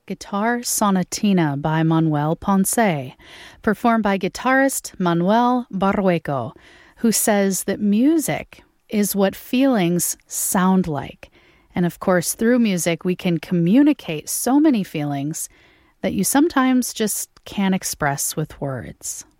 Guitar Sonatina by Manuel Ponce, performed by guitarist Manuel Barrueco, who says that music is what feelings sound like. And of course, through music, we can communicate so many feelings that you sometimes just can't express with words.